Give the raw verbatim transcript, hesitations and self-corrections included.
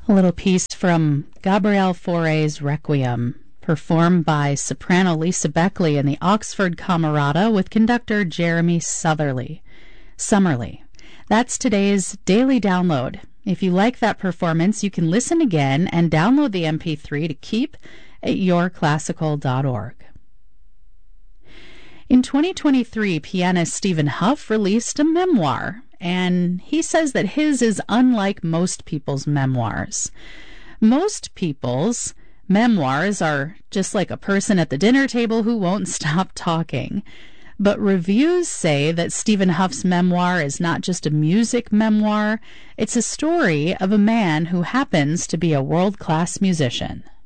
A little piece from Gabriel Fauré's Requiem, performed by soprano Lisa Beckley and the Oxford Camerata with conductor Jeremy Sutherly. Summerly. That's today's daily download. If you like that performance, you can listen again and download the M P three to keep at your classical dot org. In twenty twenty-three, pianist Stephen Hough released a memoir, and he says that his is unlike most people's memoirs. Most people's memoirs are just like a person at the dinner table who won't stop talking. But reviews say that Stephen Hough's memoir is not just a music memoir, it's a story of a man who happens to be a world-class musician.